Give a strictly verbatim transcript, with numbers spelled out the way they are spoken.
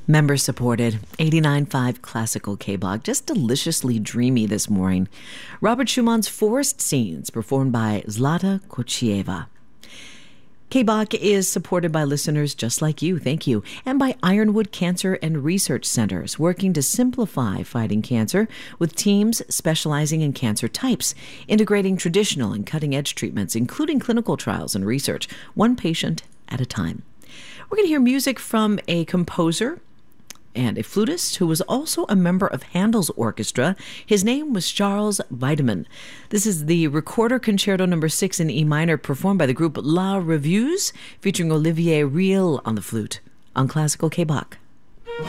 Member supported, eighty-nine point five Classical K-Bach, just deliciously dreamy this morning. Robert Schumann's Forest Scenes, performed by Zlata Kochieva. K-Bach is supported by listeners just like you, thank you, and by Ironwood Cancer and Research Centers, working to simplify fighting cancer with teams specializing in cancer types, integrating traditional and cutting-edge treatments, including clinical trials and research, one patient at a time. We're going to hear music from a composer and a flutist who was also a member of Handel's orchestra. His name was Charles Wiedemann. This is the Recorder Concerto number six in E minor, performed by the group La Revues, featuring Olivier Riel on the flute, on Classical K-Bach.